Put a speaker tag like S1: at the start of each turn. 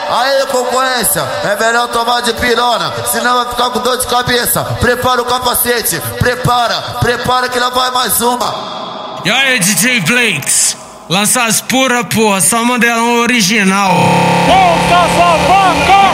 S1: Aí, concorrência, é melhor tomar de pirona, senão vai ficar com dor de cabeça. Prepara o capacete, prepara que lá vai mais uma.
S2: E aí, DJ Flakes, lança as pura, porra, só modelão original.
S3: Volta, sua boca!